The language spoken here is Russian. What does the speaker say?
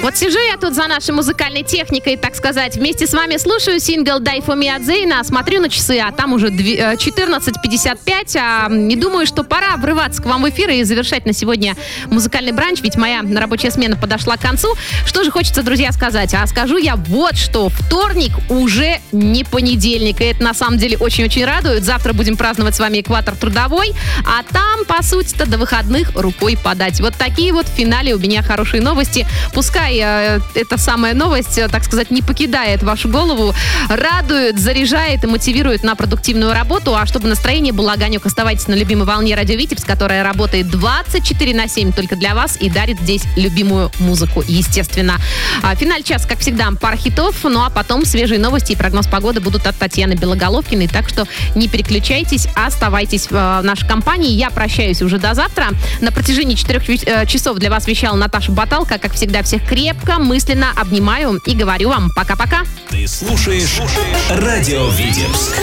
Вот сижу я тут за нашей музыкальной техникой, так сказать, вместе с вами слушаю сингл «Die for me» от Зейна, смотрю на часы, а там уже 14:55, и думаю, что пора врываться к вам в эфир и завершать на сегодня музыкальный бранч, ведь моя рабочая смена подошла к концу. Что же хочется, друзья, сказать? А скажу я вот что. Вторник уже не понедельник, и это на самом деле очень-очень радует. Завтра будем праздновать с вами экватор трудовой, а там, по сути-то, до выходных рукой подать. Вот такие вот в финале у меня хорошие новости. Пускай эта самая новость, так сказать, не покидает вашу голову, радует, заряжает и мотивирует на продуктивную работу. А чтобы настроение было огонек, оставайтесь на любимой волне Радио Витебск, которая работает 24/7 только для вас и дарит здесь любимую музыку, естественно. Финаль час, как всегда, пара хитов, ну а потом свежие новости и прогноз погоды будут от Татьяны Белоголовкиной, так что не переключайтесь, оставайтесь в нашей компании. Я прощаюсь уже до завтра. На протяжении 4 часов для вас вещала Наташа Баталка. Как всегда, всех крепко, мысленно обнимаю и говорю вам пока-пока. Ты слушаешь Радио Витебск.